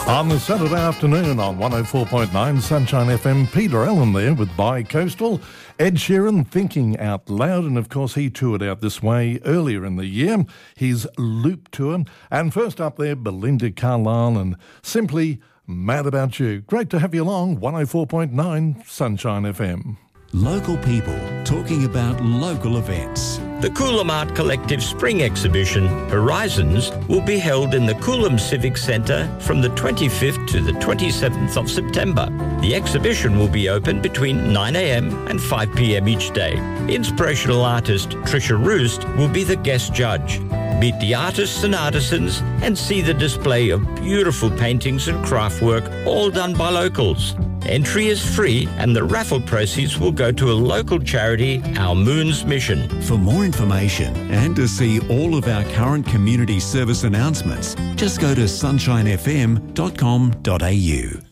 On the Saturday afternoon on 104.9 Sunshine FM, Peter Allen there with Bi-Coastal. Ed Sheeran, Thinking Out Loud, and of course he toured out this way earlier in the year, his Loop Tour. And first up there, Belinda Carlisle and Simply Mad About You. Great to have you along, 104.9 Sunshine FM. Local people talking about local events. The Coolum Art Collective Spring Exhibition, Horizons, will be held in the Coolum Civic Centre from the 25th to the 27th of September. The exhibition will be open between 9 a.m. and 5 p.m. each day. Inspirational artist Trisha Roost will be the guest judge. Meet the artists and artisans and see the display of beautiful paintings and craft work, all done by locals. Entry is free and the raffle proceeds will go to a local charity, Our Moon's Mission. For more information and to see all of our current community service announcements, just go to sunshinefm.com.au.